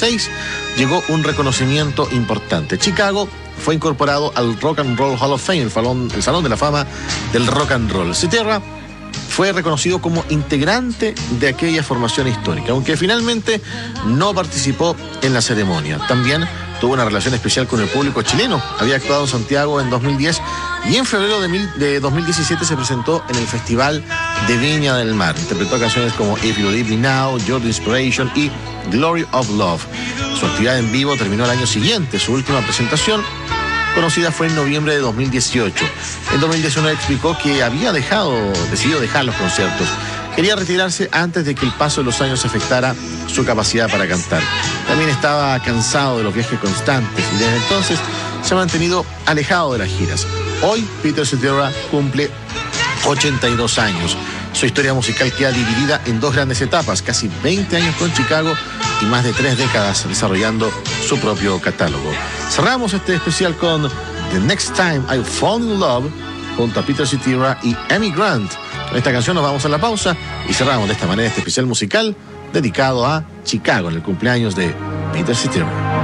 2006 llegó un reconocimiento importante. Chicago fue incorporado al Rock and Roll Hall of Fame, el Salón de la Fama del Rock and Roll. Cetera fue reconocido como integrante de aquella formación histórica, aunque finalmente no participó en la ceremonia. También tuvo una relación especial con el público chileno. Había actuado en Santiago en 2010 y en febrero de 2017 se presentó en el Festival de Viña del Mar. Interpretó canciones como If You Leave Me Now, Your Inspiration y Glory of Love. Su actividad en vivo terminó el año siguiente. Su última presentación conocida fue en noviembre de 2018. En 2019 explicó que había decidido dejar los conciertos. Quería retirarse antes de que el paso de los años afectara su capacidad para cantar. También estaba cansado de los viajes constantes y desde entonces se ha mantenido alejado de las giras. Hoy Peter Cetera cumple 82 años. Su historia musical queda dividida en dos grandes etapas, casi 20 años con Chicago y más de 3 décadas desarrollando su propio catálogo. Cerramos este especial con The Next Time I Fall in Love junto a Peter Cetera y Amy Grant. Con esta canción nos vamos a la pausa y cerramos de esta manera este especial musical dedicado a Chicago en el cumpleaños de Peter Cetera.